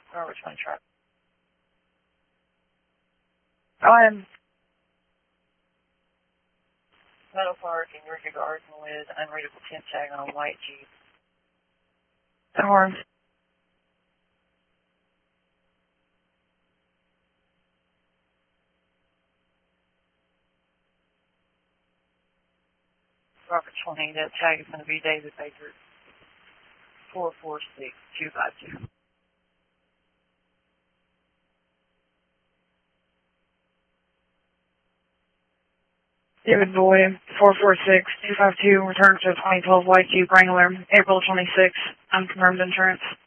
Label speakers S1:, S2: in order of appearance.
S1: Or which one truck? Go ahead. Metal Park in Eureka Garden with unreadable temp tag on a white Jeep. That works. Robert 20, that tag is going to be David Baker, 446252. David Boyd, 446252, returns to 2012 white Jeep Wrangler, April 26th, unconfirmed insurance.